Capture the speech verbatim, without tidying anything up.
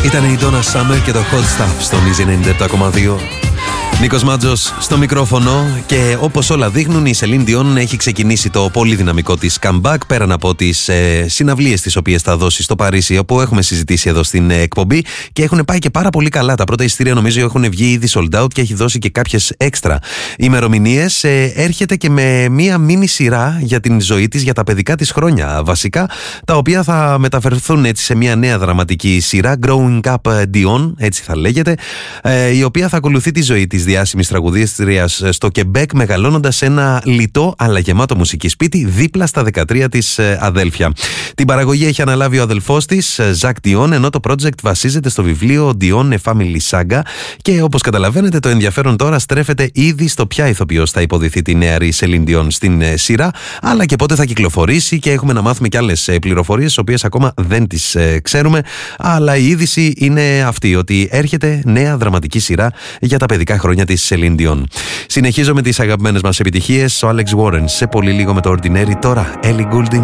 Ήταν η Donna Summer και το Hot Stuff στο Easy ενενήντα επτά κόμμα δύο. Νίκος Μάτζος στο μικρόφωνο και όπως όλα δείχνουν η Celine Dion έχει ξεκινήσει το πολύ δυναμικό της comeback πέραν από τις ε, συναυλίες τις οποίες θα δώσει στο Παρίσι, όπου έχουμε συζητήσει εδώ στην ε, εκπομπή και έχουν πάει και πάρα πολύ καλά. Τα πρώτα εισιτήρια νομίζω έχουν βγει ήδη sold out και έχει δώσει και κάποιες έξτρα ημερομηνίες. Ε, έρχεται και με μία μίνι σειρά για την ζωή της, για τα παιδικά της χρόνια βασικά, τα οποία θα μεταφερθούν έτσι σε μία νέα δραματική σειρά, Growing Up Dion, έτσι θα λέγεται, ε, η οποία θα ακολουθεί τη ζωή της διάσημης τραγουδίστριας στο Κεμπέκ, μεγαλώνοντας σε ένα λιτό αλλά γεμάτο μουσική σπίτι δίπλα στα δεκατρία της αδέλφια. Την παραγωγή έχει αναλάβει ο αδελφός της, Ζακ Dion, ενώ το project βασίζεται στο βιβλίο Dion A Family Saga και όπως καταλαβαίνετε το ενδιαφέρον τώρα στρέφεται ήδη στο ποια ηθοποιός θα υποδηθεί τη νεαρή Celine Dion στην σειρά, αλλά και πότε θα κυκλοφορήσει, και έχουμε να μάθουμε και άλλες πληροφορίες, τις οποίες ακόμα δεν τις ξέρουμε, αλλά η είδηση είναι αυτή, ότι έρχεται νέα δραματική σειρά για τα παιδικά χρόνια της Celine Dion. Συνεχίζω με τις αγαπημένες μας επιτυχίες, ο Alex Warren σε πολύ λίγο με το Ordinary. Τώρα Ellie Goulding.